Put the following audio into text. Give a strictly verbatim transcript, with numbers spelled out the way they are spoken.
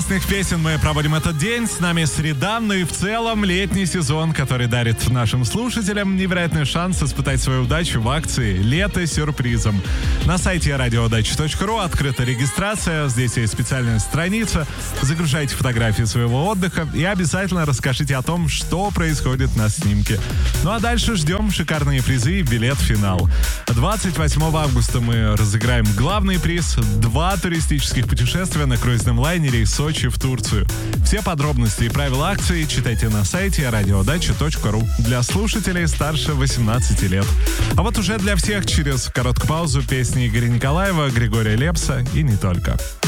отечественных песен мы проводим этот день. С нами среда, ну и в целом летний сезон, который дарит нашим слушателям невероятный шанс испытать свою удачу в акции «Лето сюрпризом». На сайте радиоудача точка ру открыта регистрация, здесь есть специальная страница. Загружайте фотографии своего отдыха и обязательно расскажите о том, что происходит на снимке. Ну а дальше ждем шикарные призы и билет в финал. двадцать восьмого августа мы разыграем главный приз — два туристических путешествия на круизном лайнере из Сочи в Турцию. Все подробности и правила акции читайте на сайте радиоудача точка ру для слушателей старше восемнадцати лет. А вот уже для всех через короткую паузу песни Игоря Николаева, Григория Лепса и не только.